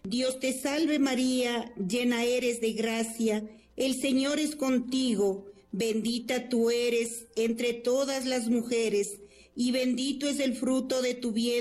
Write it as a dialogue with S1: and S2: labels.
S1: Dios te salve María, llena eres de gracia, el Señor es contigo, bendita tú eres entre todas las mujeres, y bendito es el fruto de tu vientre.